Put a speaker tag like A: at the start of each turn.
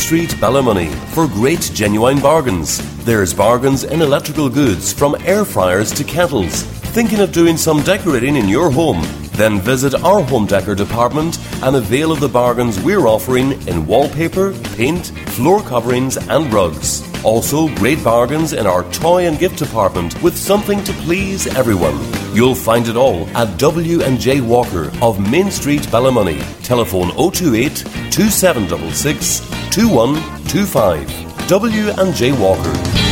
A: Street, Ballymoney, for great genuine bargains. There's bargains in electrical goods from air fryers to kettles. Thinking of doing some decorating in your home? Then visit our home decor department and avail of the bargains we're offering in wallpaper, paint, floor coverings and rugs. Also, great bargains in our toy and gift department with something to please everyone. You'll find it all at W&J Walker of Main Street, Ballymoney. Telephone 028 2766 2125. W&J Walker.